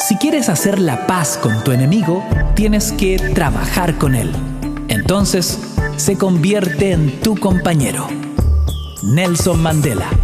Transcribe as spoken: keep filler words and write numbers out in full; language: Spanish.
Si quieres hacer la paz con tu enemigo, tienes que trabajar con él. Entonces, se convierte en tu compañero. Nelson Mandela.